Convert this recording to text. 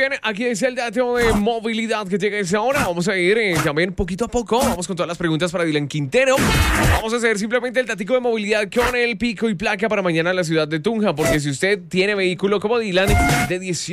bien, aquí es el dato de movilidad que llega a esa hora. Vamos a ir también poquito a poco. Vamos con todas las preguntas para Dylan Quintero. Vamos a hacer simplemente el datico de movilidad con el pico y placa para mañana en la ciudad de Tunja. Porque si usted tiene vehículo como Dylan de 18